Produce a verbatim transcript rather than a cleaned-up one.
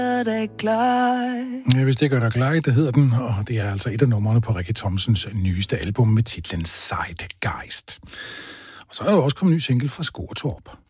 Ja, hvis det gør dig glad, det hedder den, og det er altså et af numrene på Rikke Thomsens nyeste album med titlen Zeitgeist. Og så er der jo også kommet en ny single fra Skortorp.